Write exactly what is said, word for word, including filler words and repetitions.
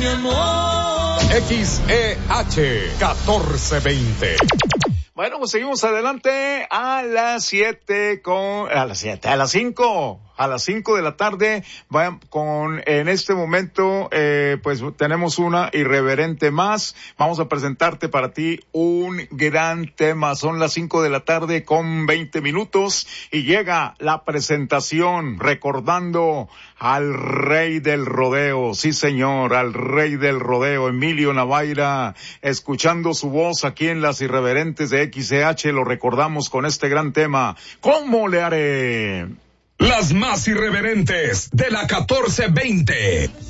amor. X E H catorce veinte. Bueno, pues seguimos adelante a las siete con, a las siete, a las cinco. A las cinco de la tarde, vayan con, en este momento, eh, pues tenemos una irreverente más. Vamos a presentarte para ti un gran tema. Son las cinco de la tarde con veinte minutos y llega la presentación recordando al rey del rodeo. Sí, señor, al rey del rodeo, Emilio Navaira, escuchando su voz aquí en las irreverentes de X E H. Lo recordamos con este gran tema. ¿Cómo le haré? Las más irreverentes de la catorce veinte.